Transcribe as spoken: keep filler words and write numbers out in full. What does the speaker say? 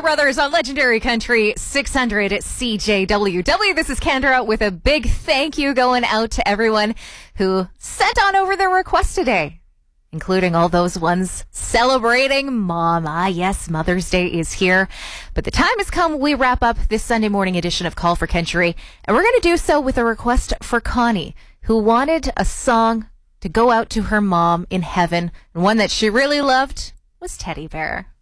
Brothers on Legendary Country six hundred C J W W. This is Kendra with a big thank you going out to everyone who sent on over their request today, including all those ones celebrating Mom. Ah, yes, Mother's Day is here. But the time has come. We wrap up this Sunday morning edition of Call for Country, and we're going to do so with a request for Connie, who wanted a song to go out to her mom in heaven, and one that she really loved was Teddy Bear.